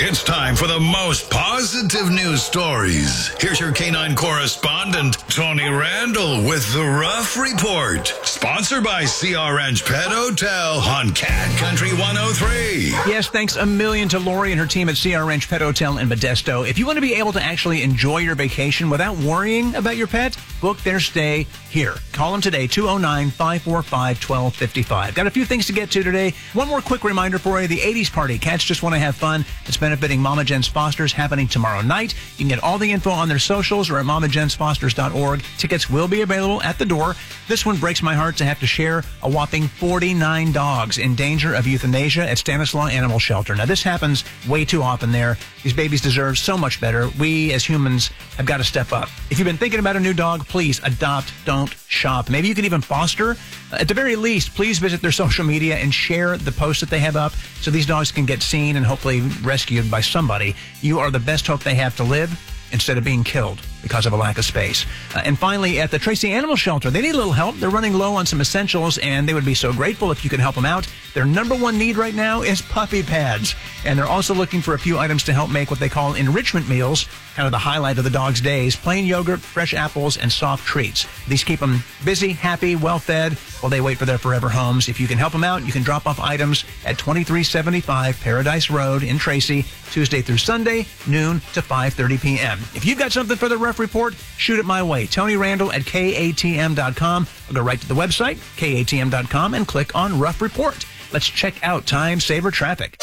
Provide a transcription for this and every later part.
It's time for the most positive news stories. Here's your canine correspondent, Tony Randall, with the Rough Report. Sponsored by CR Ranch Pet Hotel on Cat Country 103. Yes, thanks a million to Lori and her team at CR Ranch Pet Hotel in Modesto. If you want to be able to actually enjoy your vacation without worrying about your pet, book their stay here. Call them today, 209-545-1255. Got a few things to get to today. One more quick reminder for you, the 80s party. Cats just want to have fun. It's benefiting Mama Jen's Fosters, happening tomorrow night. You can get all the info on their socials or at mamajensfosters.org. Tickets will be available at the door. This one breaks my heart to have to share a whopping 49 dogs in danger of euthanasia at Stanislaw Animal Shelter. Now, this happens way too often there. These babies deserve so much better. We, as humans, have got to step up. If you've been thinking about a new dog, please adopt, don't shop. Maybe you can even foster. At the very least, please visit their social media and share the posts that they have up so these dogs can get seen and hopefully rescued by somebody. You are the best hope they have to live instead of being killed because of a lack of space. And finally, at the Tracy Animal Shelter, they need a little help. They're running low on some essentials, and they would be so grateful if you could help them out. Their number one need right now is puppy pads. And they're also looking for a few items to help make what they call enrichment meals, kind of the highlight of the dog's days: plain yogurt, fresh apples, and soft treats. These keep them busy, happy, well-fed while they wait for their forever homes. If you can help them out, you can drop off items at 2375 Paradise Road in Tracy, Tuesday through Sunday, noon to 5:30 p.m. If you've got something for the Rough Report, shoot it my way. Tony Randall at KATM.com. I'll go right to the website, KATM.com, and click on Rough Report. Let's check out Time Saver Traffic.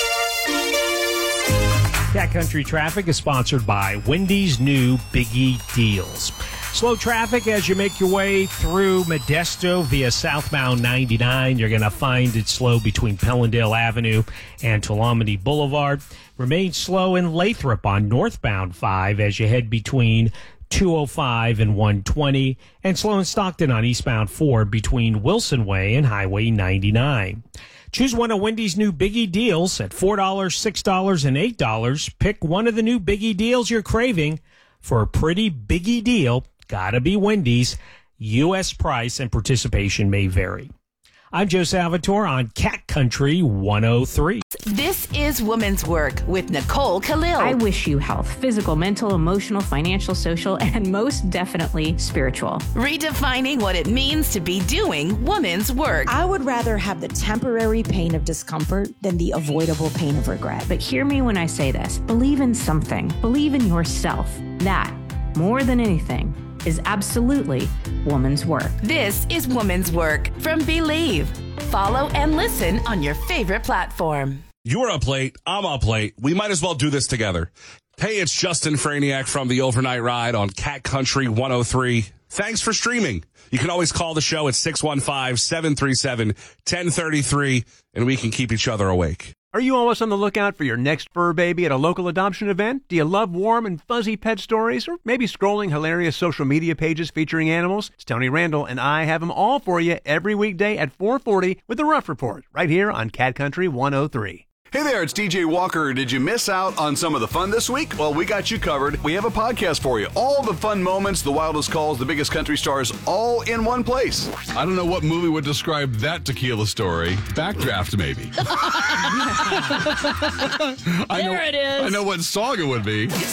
Cat Country Traffic is sponsored by Wendy's new Biggie Deals. Slow traffic as you make your way through Modesto via southbound 99. You're going to find it slow between Pellendale Avenue and Tuolumne Boulevard. Remains slow in Lathrop on northbound 5 as you head between 205 and 120, and slow in Stockton on eastbound 4 between Wilson Way and Highway 99. Choose one of Wendy's new Biggie Deals at $4, $6, and $8. Pick one of the new Biggie Deals you're craving. For a pretty Biggie deal, gotta be Wendy's. U.S. price and participation may vary. I'm Joe Salvatore on Cat Country 103. This is Woman's Work with Nicole Khalil. I wish you health, physical, mental, emotional, financial, social, and most definitely spiritual. Redefining what it means to be doing woman's work. I would rather have the temporary pain of discomfort than the avoidable pain of regret. But hear me when I say this. Believe in something. Believe in yourself. That, more than anything, is absolutely woman's work. This is Woman's Work from Believe. Follow and listen on your favorite platform. You're up late. I'm up late. We might as well do this together. Hey, it's Justin Franiak from the Overnight Ride on Cat Country 103. Thanks for streaming. You can always call the show at 615-737-1033, and we can keep each other awake. Are you always on the lookout for your next fur baby at a local adoption event? Do you love warm and fuzzy pet stories, or maybe scrolling hilarious social media pages featuring animals? It's Tony Randall, and I have them all for you every weekday at 4:40 with the Rough Report, right here on Cat Country 103. Hey there, it's DJ Walker. Did you miss out on some of the fun this week? Well, we got you covered. We have a podcast for you. All the fun moments, the wildest calls, the biggest country stars, all in one place. I don't know what movie would describe that tequila story. Backdraft, maybe. There it is. I know what song it would be.